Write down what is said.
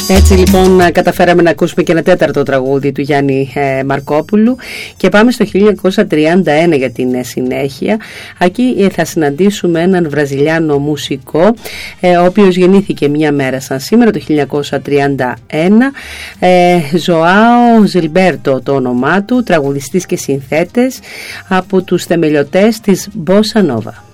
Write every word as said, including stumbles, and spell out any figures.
Έτσι λοιπόν καταφέραμε να ακούσουμε και ένα τέταρτο τραγούδι του Γιάννη ε, Μαρκόπουλου και πάμε στο χίλια εννιακόσια τριάντα ένα για την ε, συνέχεια. Εκεί ε, θα συναντήσουμε έναν Βραζιλιάνο μουσικό ε, ο οποίος γεννήθηκε μια μέρα σαν σήμερα το χίλια εννιακόσια τριάντα ένα, ε, Ζωάο Ζιλμπέρτο το όνομά του, τραγουδιστής και συνθέτες από τους θεμελιωτές της Bossa Nova.